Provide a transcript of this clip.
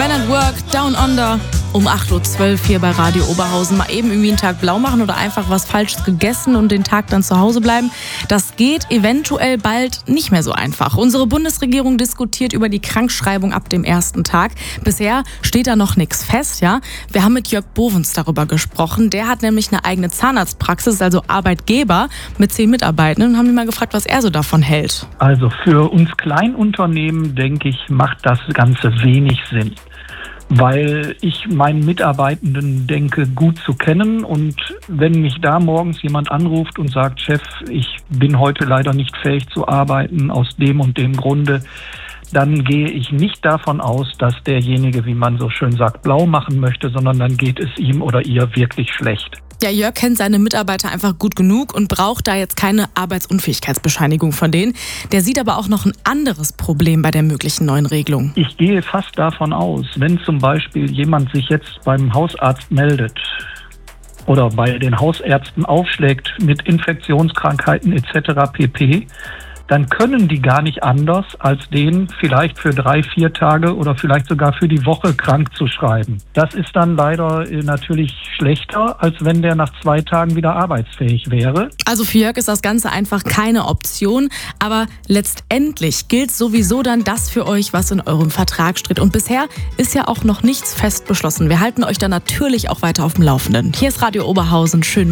Men at Work, Down Under, um 8.12 Uhr hier bei Radio Oberhausen. Mal eben irgendwie einen Tag blau machen oder einfach was Falsches gegessen und den Tag dann zu Hause bleiben. Das geht eventuell bald nicht mehr so einfach. Unsere Bundesregierung diskutiert über die Krankschreibung ab dem ersten Tag. Bisher steht da noch nichts fest, ja. Wir haben mit Jörg Bovens darüber gesprochen. Der hat nämlich eine eigene Zahnarztpraxis, also Arbeitgeber mit 10 Mitarbeitenden, und haben ihn mal gefragt, was er so davon hält. Also für uns Kleinunternehmen, denke ich, macht das Ganze wenig Sinn, weil ich meinen Mitarbeitenden denke, gut zu kennen, und wenn mich da morgens jemand anruft und sagt, Chef, ich bin heute leider nicht fähig zu arbeiten aus dem und dem Grunde, dann gehe ich nicht davon aus, dass derjenige, wie man so schön sagt, blau machen möchte, sondern dann geht es ihm oder ihr wirklich schlecht. Ja, Jörg kennt seine Mitarbeiter einfach gut genug und braucht da jetzt keine Arbeitsunfähigkeitsbescheinigung von denen. Der sieht aber auch noch ein anderes Problem bei der möglichen neuen Regelung. Ich gehe fast davon aus, wenn zum Beispiel jemand sich jetzt beim Hausarzt meldet oder bei den Hausärzten aufschlägt mit Infektionskrankheiten etc. pp., dann können die gar nicht anders, als den vielleicht für 3-4 Tage oder vielleicht sogar für die Woche krank zu schreiben. Das ist dann leider natürlich schlechter, als wenn der nach 2 Tagen wieder arbeitsfähig wäre. Also für Jörg ist das Ganze einfach keine Option, aber letztendlich gilt sowieso dann das für euch, was in eurem Vertrag steht. Und bisher ist ja auch noch nichts fest beschlossen. Wir halten euch da natürlich auch weiter auf dem Laufenden. Hier ist Radio Oberhausen. Schönen